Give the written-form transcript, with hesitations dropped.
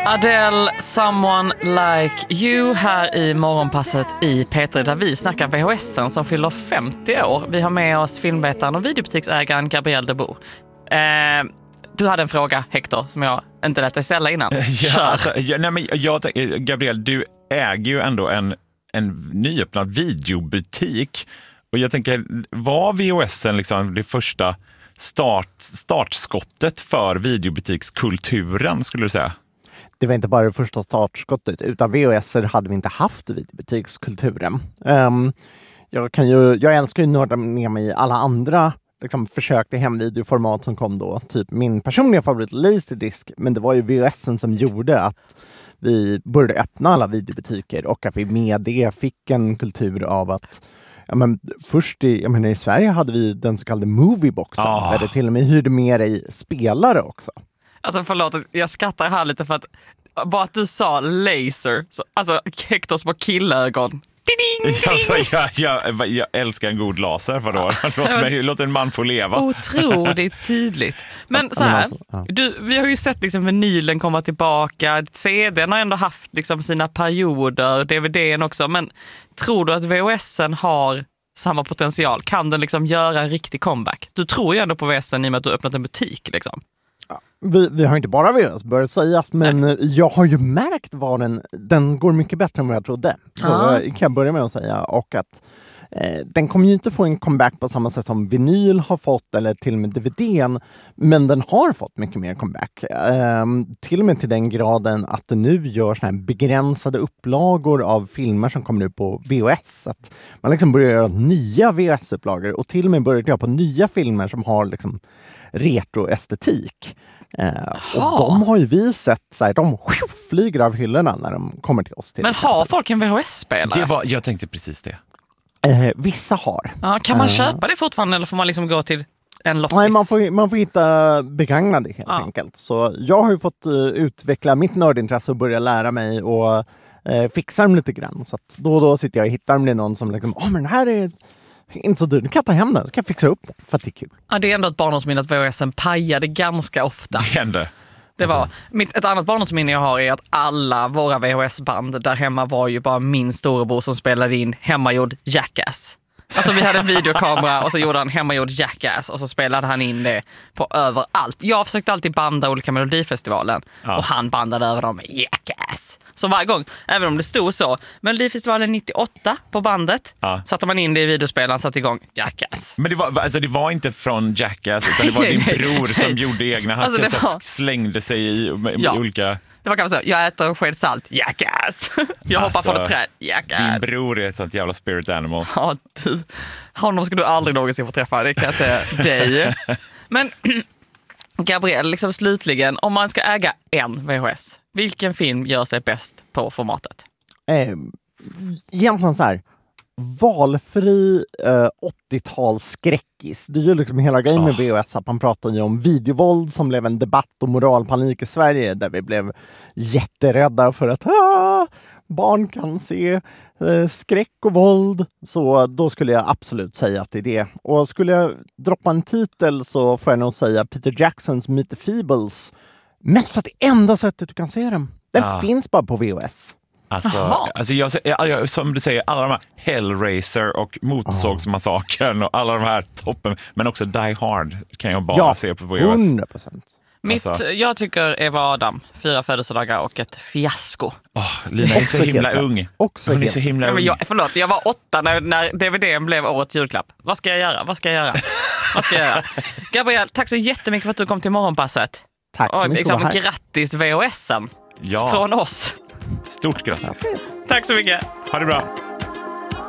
Adele, Someone Like You här i morgonpasset i P3 där vi snackar VHSen som fyller 50 år. Vi har med oss filmvetaren och videobutiksägaren Gabriel Debout. Du hade en fråga, Hector, som jag inte lät dig ställa innan. Gabriel, du äger ju ändå en nyöppnad videobutik. Och jag tänker, var VHSen liksom det första startskottet för videobutikskulturen, skulle du säga? Det var inte bara det första startskottet, utan VHS hade vi inte haft videobutikskulturen. Jag älskar ju nörda ner mig i alla andra försök till hemvideoformat som kom då. Typ min personliga favorit Laserdisc, men det var ju VHSen som gjorde att vi började öppna alla videobutiker och att vi med det fick en kultur av att först i Sverige hade vi den så kallade movieboxen där det till och med hyrde med dig spelare också. Alltså förlåt, jag skrattar här lite för att bara att du sa laser, alltså Hector små killögon. Jag älskar en god laser, vadå? Låt en man få leva. Otroligt tydligt. Men så här, vi har ju sett vinylen komma tillbaka, CD:n har ändå haft sina perioder, DVD:n också, men tror du att VHSen har samma potential? Kan den göra en riktig comeback? Du tror ju ändå på VHSen i och med att du har öppnat en butik Vi har inte bara VHS börjat sägas, men jag har ju märkt vad den går mycket bättre än vad jag trodde. Så kan jag börja med att säga. Och att den kommer ju inte få en comeback på samma sätt som vinyl har fått eller till och med DVD:n, men den har fått mycket mer comeback. Till och med till den graden att det nu görs såna här begränsade upplagor av filmer som kommer ut på VHS. Att man börjar göra nya VHS-upplagor och till och med börjar göra på nya filmer som har retroestetik. Och de har ju vi sett de flyger av hyllorna när de kommer till oss. Men har folk en VHS-spelare? Jag tänkte precis det. Vissa har. Kan man köpa det fortfarande eller får man gå till en loppis? Nej, man får hitta begagnade helt enkelt. Så jag har ju fått utveckla mitt nördintresse och börja lära mig och fixa dem lite grann. Så att då och då sitter jag och hittar med någon som men den här är inte så dyr. Du kan ta hem den, så kan jag fixa upp den för att det är kul. Ja, det är ändå ett barndomsminne att VHSen pajade ganska ofta. Det hände. Det var ett annat barndomsminne jag har är att alla våra VHS-band där hemma var ju bara min storebror som spelade in hemmagjord Jackass. Alltså vi hade en videokamera och så gjorde han hemmagjord Jackass och så spelade han in det på överallt. Jag försökte alltid banda olika Melodifestivalen och han bandade över dem med Jackass. Så varje gång, även om det stod så, Melodifestivalen 98 på bandet, satte man in det i videospelaren, satte igång Jackass. Men det var inte från Jackass, utan det var din bror som gjorde egna. Han slängde sig i olika... Det var kanske så, jag äter sked salt, Jackass. Jag hoppar från ett träd, Jackass. Din bror är ett sånt jävla spirit animal. Ja, du. Honom ska du aldrig någonsin få träffa, det kan jag säga dig. Men Gabriel, slutligen, om man ska äga en VHS, vilken film gör sig bäst på formatet? Egentligen så här, valfri 80-talsskräckis. Det är ju hela grejen med VHS att man pratar ju om videovåld som blev en debatt och moralpanik i Sverige där vi blev jätterädda för att barn kan se skräck och våld. Så då skulle jag absolut säga att det är det. Och skulle jag droppa en titel så får jag nog säga Peter Jacksons Meet the Feebles. Men för att det enda sättet du kan se dem. Den finns bara på VHS. Alltså jag, som du säger, alla de här Hellraiser och Motorsågsmassakern och alla de här toppen, men också Die Hard kan jag bara se på VHS. 100%. Jag tycker Eva Adam, 4 födelsedagar och ett fiasko. Lina är så himla ung. Hon är så himla ung. Jag var 8 när DVD:n blev årets julklapp. Vad ska jag göra? Gabriel, tack så jättemycket för att du kom till morgonpasset. Tack så mycket. Grattis VHSen från oss. Stort grattis. Tack så mycket. Ha det bra.